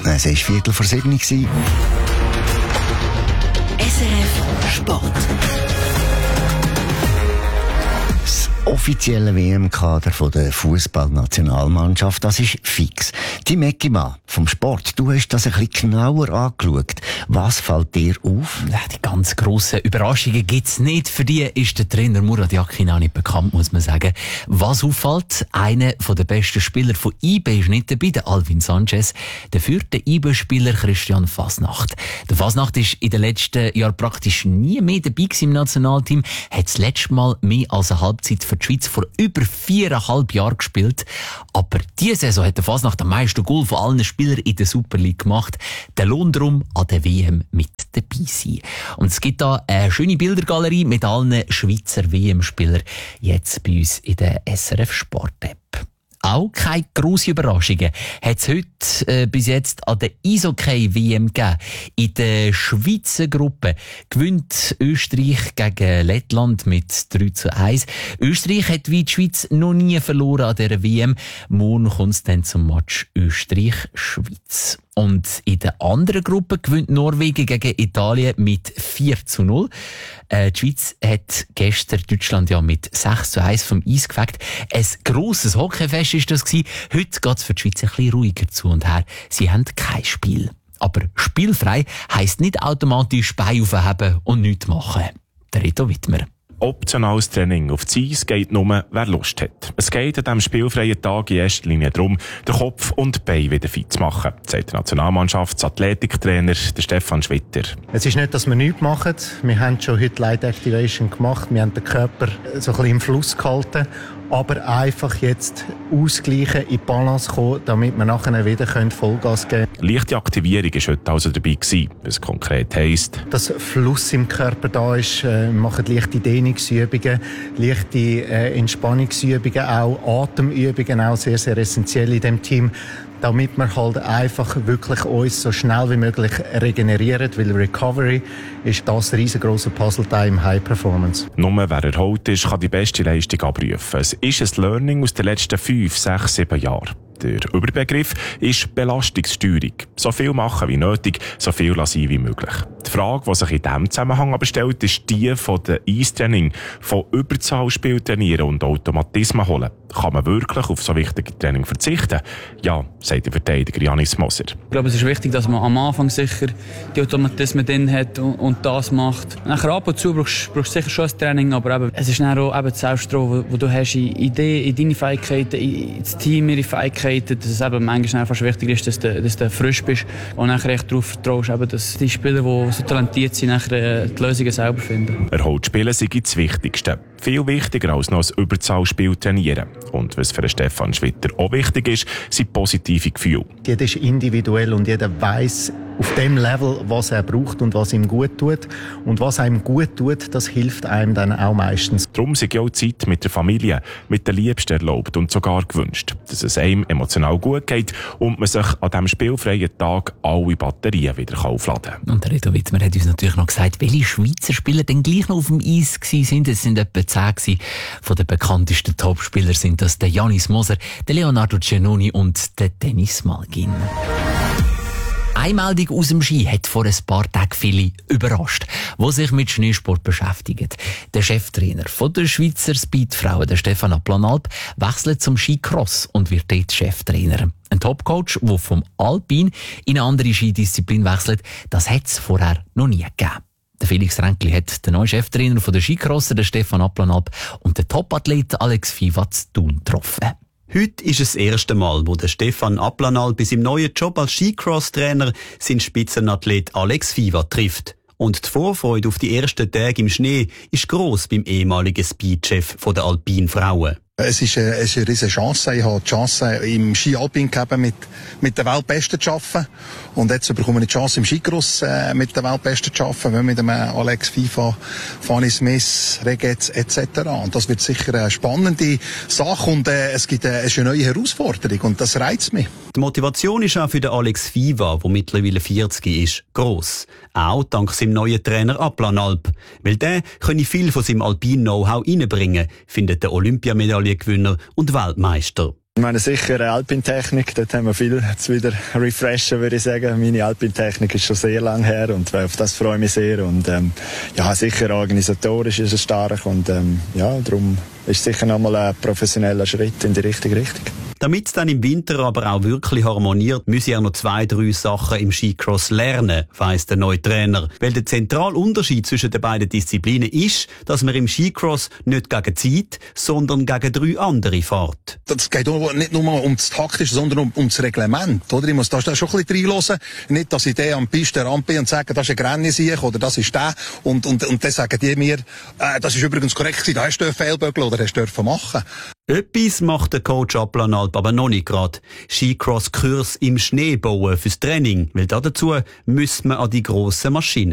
Es war 6:45. SRF Sport. Das offizielle WM-Kader der Fußballnationalmannschaft, das ist fix. Tim Eckimann vom Sport, du hast das ein bisschen genauer angeschaut. Was fällt dir auf? Ja, die ganz grossen Überraschungen gibt's nicht. Für die ist der Trainer Murat Yakin auch nicht bekannt, muss man sagen. Was auffällt, einer der besten Spieler von IB ist nicht dabei, der Alvin Sanchez. Dafür der IB-Spieler Christian Fasnacht. Der Fasnacht ist in den letzten Jahren praktisch nie mehr dabei gewesen im Nationalteam, hat das letzte Mal mehr als eine Halbzeit für die Schweiz vor über 4,5 Jahren gespielt. Aber diese Saison hat der Fasnacht am meisten Goal von allen Spielern in der Super League gemacht. Der lohnt darum, an der WM mit dabei sein. Und es gibt da eine schöne Bildergalerie mit allen Schweizer WM-Spielern jetzt bei uns in der SRF Sport-App. Auch keine grossen Überraschungen hat es heute bis jetzt an der Eishockey-WM gegeben. In der Schweizer Gruppe gewinnt Österreich gegen Lettland mit 3:1. Österreich hat wie die Schweiz noch nie verloren an dieser WM. Morgen kommt es dann zum Match Österreich-Schweiz. Und in der anderen Gruppe gewinnt Norwegen gegen Italien mit 4:0. Die Schweiz hat gestern Deutschland ja mit 6:1 vom Eis gefegt. Ein grosses Hockeyfest war das gewesen. Heute geht es für die Schweiz ein bisschen ruhiger zu und her. Sie haben kein Spiel. Aber spielfrei heisst nicht automatisch Beine aufheben und nichts machen. Der Reto Wittmer. Optionales Training auf das Eis geht nur, wer Lust hat. Es geht an diesem spielfreien Tag in erster Linie darum, den Kopf und die Beine wieder fit zu machen, sagt der Nationalmannschafts-Athletiktrainer Stefan Schwitter. Es ist nicht, dass wir nichts machen. Wir haben schon heute Light Activation gemacht. Wir haben den Körper so ein bisschen im Fluss gehalten. Aber einfach jetzt ausgleichen, in die Balance kommen, damit wir nachher wieder Vollgas geben können. Leichte Aktivierung war heute also dabei gewesen, was konkret heisst. Dass Fluss im Körper da ist, wir machen leichte Dehnungsübungen, leichte Entspannungsübungen auch, Atemübungen auch sehr, sehr essentiell in dem Team, damit wir halt einfach wirklich uns so schnell wie möglich regenerieren, weil Recovery ist das riesengroße Puzzleteil im High Performance. Nur wer erholt ist, kann die beste Leistung abrufen. Es ist ein Learning aus den letzten 5, 6, 7 Jahren. Der Überbegriff ist Belastungssteuerung. So viel machen wie nötig, so viel lassen wie möglich. Die Frage, die sich in diesem Zusammenhang aber stellt, ist die von der Eistraining, von Überzahlspiel trainieren und Automatismen holen. Kann man wirklich auf so wichtige Training verzichten? Ja, sagt der Verteidiger Janis Moser. Ich glaube, es ist wichtig, dass man am Anfang sicher die Automatismen drin hat und das macht. Nachher ab und zu brauchst du sicher schon ein Training, aber eben, es ist dann auch eben das Selbstvertrauen, wo du hast in Ideen, in deine Fähigkeiten, in das Team, ihre Fähigkeiten, dass es eben manchmal fast wichtig ist, dass du frisch bist und nachher echt darauf vertraust, dass die Spieler, die so talentiert sind, nachher die Lösungen selber finden. Erholt spielen sei das Wichtigste. Viel wichtiger als noch ein Überzahlspiel trainieren. Und was für Stefan Schwitter auch wichtig ist, sind positive Gefühle. Jeder ist individuell und jeder weiss auf dem Level, was er braucht und was ihm gut tut. Und was einem gut tut, das hilft einem dann auch meistens. Darum sei auch Zeit mit der Familie, mit den Liebsten erlaubt und sogar gewünscht, dass es einem emotional gut geht und man sich an diesem spielfreien Tag alle Batterien wieder aufladen kann. Und der Reto Wittmer hat uns natürlich noch gesagt, welche Schweizer Spieler denn gleich noch auf dem Eis waren. Es sind etwa 10 von den bekanntesten Topspielern sind das der Janis Moser, der Leonardo Giannoni und der Dennis Malgin. Eine Meldung aus dem Ski hat vor ein paar Tagen viele überrascht, die sich mit Schneesport beschäftigen. Der Cheftrainer von der Schweizer Speedfrauen, der Stefan Applanalp, wechselt zum Skicross und wird dort Cheftrainer. Ein Topcoach, der vom Alpin in eine andere Skidisziplin wechselt, das hat es vorher noch nie gegeben. Der Felix Ränkli hat den neuen Cheftrainer von der Skicrosser, der Stefan Applanalp, und den Topathlet Alex Fiva zu Thun getroffen. Heute ist es das erste Mal, wo der Stefan Applanalp bei seinem neuen Job als Skicross-Trainer seinen Spitzenathlet Alex Fiva trifft. Und die Vorfreude auf die ersten Tage im Schnee ist gross beim ehemaligen Speedchef der Alpin Frauen. Es ist eine riesige Chance. Ich habe die Chance, im Ski-Alpin mit den Weltbesten zu arbeiten. Und jetzt bekomme ich die Chance, im Skicross mit den Weltbesten zu arbeiten, mit dem Alex Fiva, Fanny Smith, Regetz etc. Und das wird sicher eine spannende Sache und es gibt eine neue Herausforderung und das reizt mich. Die Motivation ist auch für den Alex Fiva, der mittlerweile 40 ist, gross. Auch dank seinem neuen Trainer Applanalp. Weil der könne viel von seinem Alpin-Know-how reinbringen, findet der Olympiamedaillengewinner und Weltmeister. Ich meine sicher Alpintechnik, dort haben wir viel zu wieder refreshen, würde ich sagen. Meine Alpintechnik ist schon sehr lang her und auf das freue ich mich sehr. Und ja, sicher organisatorisch ist es stark und ja, darum ist es sicher nochmal ein professioneller Schritt in die richtige Richtung. Damit es dann im Winter aber auch wirklich harmoniert, müsse er noch 2-3 Sachen im Skicross lernen, weiss der neue Trainer. Weil der zentrale Unterschied zwischen den beiden Disziplinen ist, dass man im Skicross nicht gegen Zeit, sondern gegen 3 andere fährt. Das geht nicht nur um das Taktische, sondern um das Reglement. Oder? Ich muss da schon ein bisschen reinhören. Nicht, dass ich den am Piste rampe und sage, das ist ein Grenny oder das ist der. Und dann sagen die mir, das ist übrigens korrekt, da hast du einen Fehlbögel oder hast du machen. Etwas macht der Coach Applanalp aber noch nicht gerade. Skicross-Kurs im Schnee bauen fürs Training, weil dazu müsste man an die grossen Maschinen.